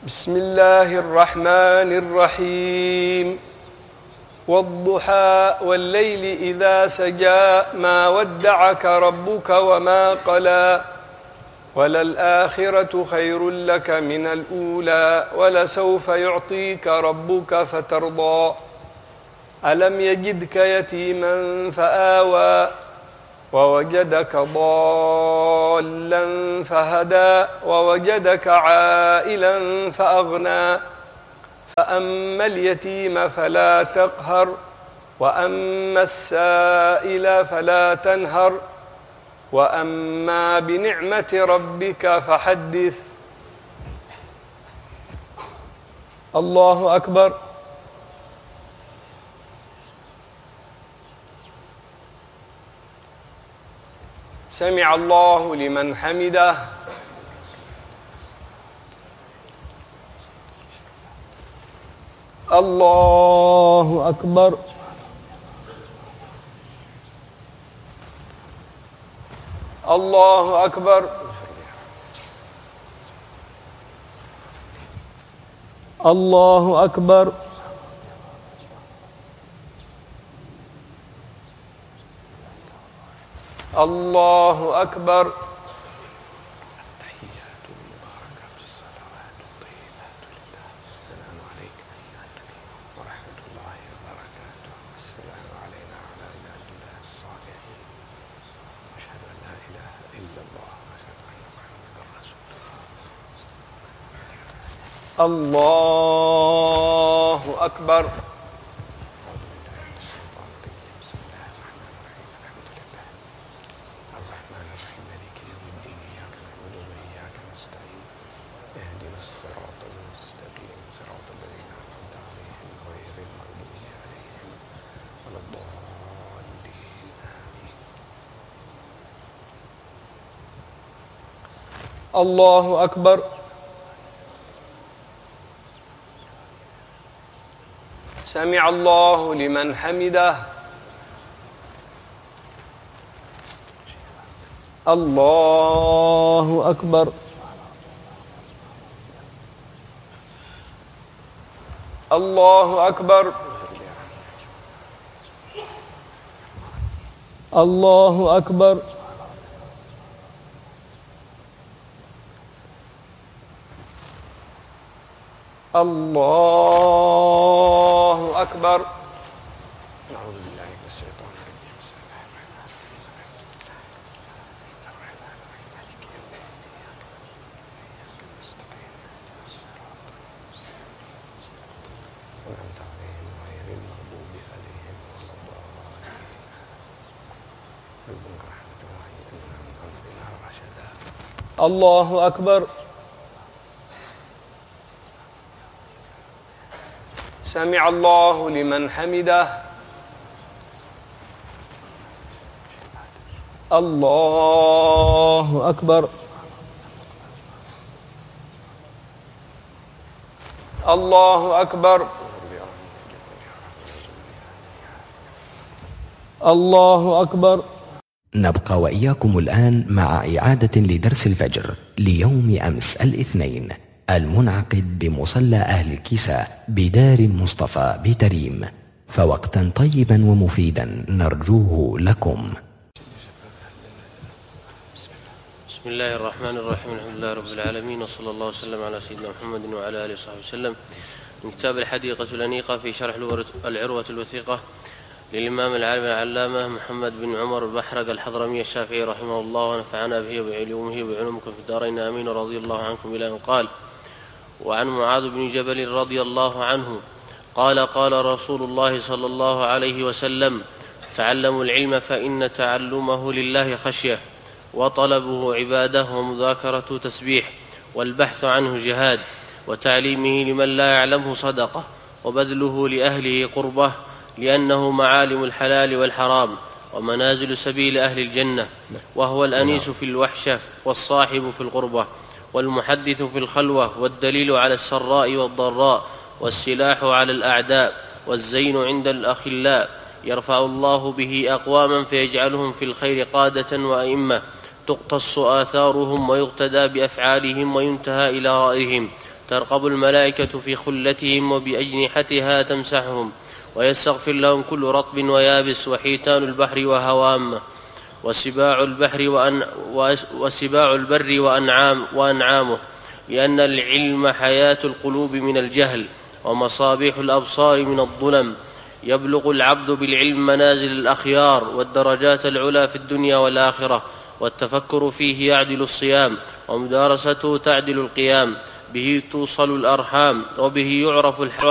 بسم الله الرحمن الرحيم والضحى والليل إذا سجى ما ودعك ربك وما قلى وللآخرة خير لك من الأولى ولسوف يعطيك ربك فترضى ألم يجدك يتيما فآوى ووجدك ضالا فهدى ووجدك عائلا فأغنى فأما اليتيم فلا تقهر وأما السائل فلا تنهر وأما بنعمة ربك فحدث. الله أكبر. سمع الله لمن حمده. الله أكبر. الله أكبر. الله أكبر. الله أكبر. التحيات المباركات الصلوات الطيبات لله السلام عليك ورحمة الله وبركاته. السلام علينا وعلى عباد الله الصالحين. أشهد أن لا إله إلا الله وأشهد أن محمدا رسول الله. الله أكبر. الله أكبر. سمع الله لمن حمده. الله أكبر. الله أكبر. الله أكبر. الله أكبر. أعوذ بالله من الشيطان الرجيم. بسم الله الرحمن الرحيم. الرحمن الرحيم مالك يوم الدين إياك نستعين اهدنا الصراط المستقيم أنعمت عليهم غير المغضوب عليهم ولا الضالين. ربنا رحمة الله إننا من أمرنا رشدا. الله أكبر. سمع الله لمن حمده. الله أكبر. الله أكبر. الله أكبر. نبقى وإياكم الآن مع إعادة لدرس الفجر ليوم أمس الاثنين المنعقد بمصلى أهل الكساء بدار مصطفى بتريم، فوقتا طيبا ومفيدا نرجوه لكم. بسم الله الرحمن الرحيم. الحمد لله رب العالمين وصلى الله وسلم على سيدنا محمد وعلى آله وصحبه وسلم. من كتاب الحديقة الأنيقة في شرح العروة الوثيقة للإمام العالم العلامة محمد بن عمر البحرق الحضرمي الشافعي رحمه الله ونفعنا به وبعلومه وبعلومكم في الدارين آمين ورضي الله عنكم إلى أن قال: وعن معاذ بن جبل رضي الله عنه قال: قال رسول الله صلى الله عليه وسلم: تعلموا العلم فإن تعلمه لله خشية، وطلبه عبادة، ومذاكرة تسبيح، والبحث عنه جهاد، وتعليمه لمن لا يعلمه صدقة، وبذله لأهله قربة، لأنه معالم الحلال والحرام ومنازل سبيل أهل الجنة، وهو الأنيس في الوحشة والصاحب في القربة والمحدث في الخلوة، والدليل على السراء والضراء، والسلاح على الأعداء، والزين عند الأخلاء، يرفع الله به أقواما فيجعلهم في الخير قادة وأئمة تقتص آثارهم ويقتدى بأفعالهم وينتهى إلى رأيهم، ترقب الملائكة في خلتهم وبأجنحتها تمسحهم، ويستغفر لهم كل رطب ويابس، وحيتان البحر وهوامه، وسباع البر وأنعامه، لأن العلم حياة القلوب من الجهل، ومصابيح الأبصار من الظلم. يبلغ العبد بالعلم منازل الأخيار والدرجات العلى في الدنيا والآخرة، والتفكر فيه يعدل الصيام، ومدارسته تعدل القيام. به توصل الأرحام، وبه يعرف الحق